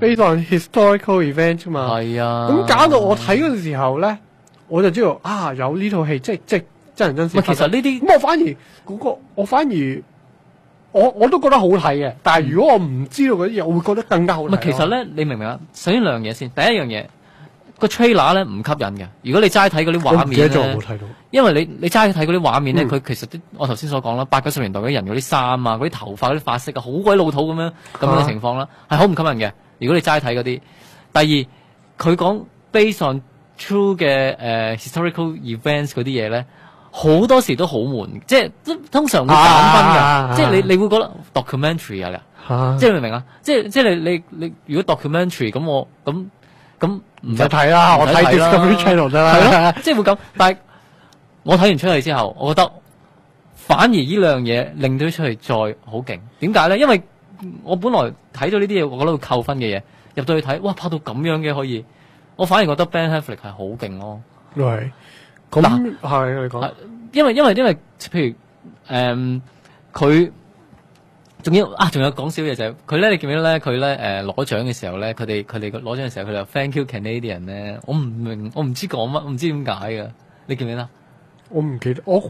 based on historical event 嘛。 係啊。 咁搞到我睇嗰陣時候咧，我就知道啊有呢套戲，即真人真事。 其實呢啲咁我反而我都覺得好睇嘅，但係如果我唔知道嗰啲嘢，我會覺得更加好睇。 其實咧，你明唔明啊？首先兩樣嘢先，第一樣嘢個 trailer 咧唔吸引嘅。如果你齋睇嗰啲畫面咧， 我冇睇到。 因為你齋睇嗰啲畫面咧，佢其實我頭先所講啦，80、90年代嗰啲人嗰啲衫啊、嗰啲頭髮、嗰啲髮色啊，好鬼老土咁樣嘅情況啦，係好唔吸引嘅。如果你齋睇嗰啲，第二佢講 based on true 嘅historical events 嗰啲嘢咧。好多時都好悶，即係通常會減分㗎，即係你會覺得 documentary 即係明唔明啊？即係你如果 documentary 咁咁唔使睇啦，我睇 Discovery Channel 得啦， 係咯，即係會咁。但係我睇完出嚟之後，我覺得反而呢兩樣嘢令到出嚟再好勁。點解咧？因為我本來睇咗呢啲嘢，我覺得會扣分嘅嘢，入到去睇，哇拍到咁樣嘅可以，我反而覺得 Ben Affleck 係好勁咯。 係。咁係你講， 因為譬如佢仲有講少嘢就係佢咧，你記唔記得咧？佢咧攞獎嘅時候咧，佢哋攞獎嘅時候，佢就 Thank you Canadian 咧，我唔明，我唔知講乜，我唔知點解㗎，你記唔記得？ 我唔記得，我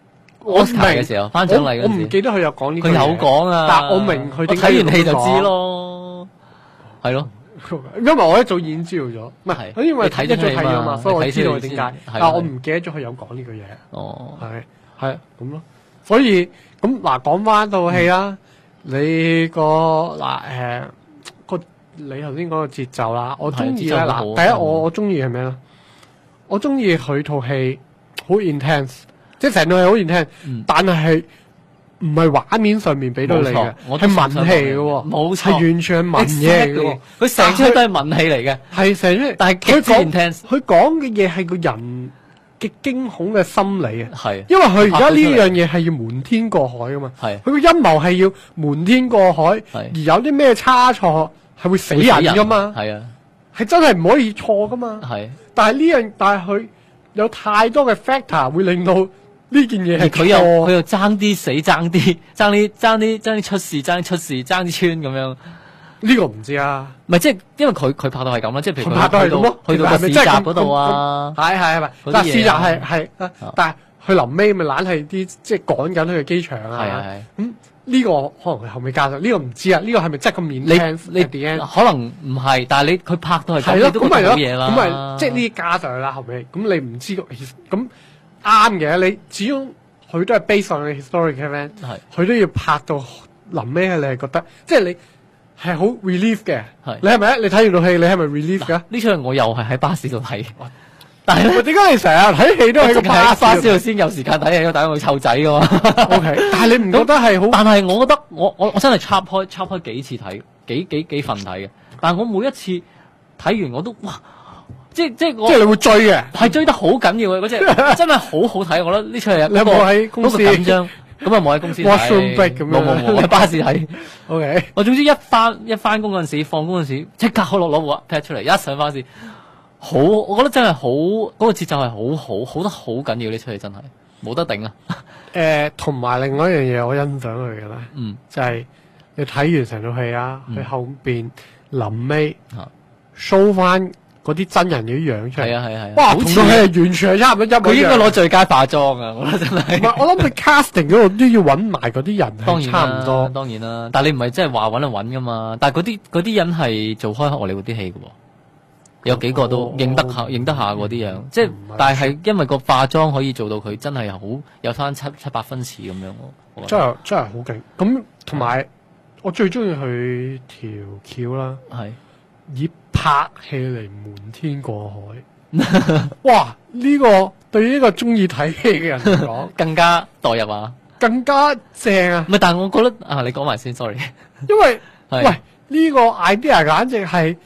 Oscar 嘅時候頒獎禮嗰陣時， 我唔記得佢有講呢個嘢。 佢有講啊， 但我明佢點解睇完戲就知咯，係咯。 因為我一早已經知道咗，唔係，因為一早睇咗嘛，所以我知道佢點解。但我唔記得咗佢有講呢個嘢。 哦， 係咁咯。所以咁嗱，講翻套戲啦，你個你頭先講個節奏啦，我中意咧嗱，第一我中意係咩咧？我中意佢套戲好 intense， 即係成套戲好 intense，但係唔係畫面上面俾到你嘅，係文戲嘅喎， 冇錯， 係完全係文嘢嘅喎， 佢成出都係文戲嚟嘅， 係成出， 但係佢講嘅嘢係個人嘅驚恐嘅心理啊， 係， 因為佢而家呢樣嘢係要瞞天過海噶嘛，係，佢個陰謀係要瞞天過海，而有啲咩差錯係會死人噶嘛，係啊，係真係唔可以錯噶嘛，係，但係佢有太多嘅 factor 會令到呢件嘢係佢又爭啲死，爭啲出事，爭啲穿咁樣。 呢個唔知啊， 唔係即係因為佢拍到係咁啦，即係譬如拍到係咁咯， 去到個市集嗰度啊， 係，但市集係，但係佢臨尾咪懶係啲即係趕緊去機場啊，係，咁呢個可能係後尾加上，呢個唔知啊，呢個係咪真係咁intense？你可能唔係，但係佢拍到係係咯，咁咪好嘢啦， 咁咪即係呢啲加上去啦，後尾咁你唔知咁啱嘅，你始終佢都係 based on historic event，佢都要拍到臨尾你係覺得即係你。係好 relief 嘅，你係咪？你睇完套戲，你係咪 relief 㗎？ 呢出我又係喺巴士度睇，但係點解你成日睇戲都喺個巴士度先有時間睇戲？因為大家會湊仔㗎嘛。 OK， 但係你唔覺得係好？ 但係我覺得我真係插開幾次睇，幾份睇嘅。但係我每一次睇完我都哇，即係你會追嘅， 係追得好緊要嘅嗰隻，真係好好睇。我覺得呢出戲你有冇喺公司緊張？咁啊冇喺公司睇，冇喺巴士睇。 OK， 我總之一翻工嗰陣時，放工嗰陣時，即刻攞部 pad 出嚟，一上巴士，好，我覺得真係好，嗰個節奏係好得好緊要。呢出戲真係冇得頂啊！ 同埋另外一樣嘢，我欣賞佢嘅咧，就係你睇完成套戲啊，佢後邊臨尾 show 翻。嗰啲真人嘅樣出嚟， 係， 哇！同套戲係完全係差唔多一模一樣。 佢應該攞最佳化妝啊！我覺得真係。 唔係，我諗佢 casting 嗰度都要揾埋嗰啲人係差唔多。 當然啦，但係你唔係真係話揾就揾噶嘛？但係嗰啲人係做開荷里活啲戲嘅喎，有幾個都認得下嗰啲樣。即係，但係因為個化妝可以做到佢真係好有翻七八分似咁樣喎。 真係好勁！咁同埋我最中意佢條橋啦，係以拍戲嚟瞞天過海，哇！呢個對於呢個中意睇戲嘅人嚟講， 更加代入啊，更加正啊！ 唔係，但係我覺得啊，你講埋先 ，sorry， 因為喂呢個 idea 簡直係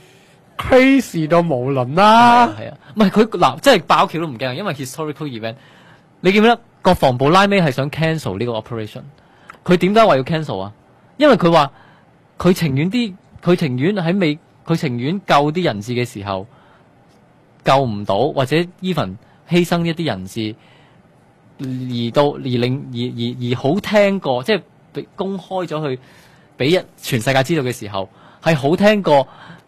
crazy 到無倫啦， 係啊，唔係佢嗱，即係爆橋都唔驚，因為 historical event， 你記唔記得國防部拉尾係想 cancel 呢個 operation？ 佢點解話要 cancel 啊？因為佢話佢情願救啲人質嘅時候救唔到，或者 even 犧牲一啲人質，而好聽過，即係公開咗去俾全世界知道嘅時候，係好聽過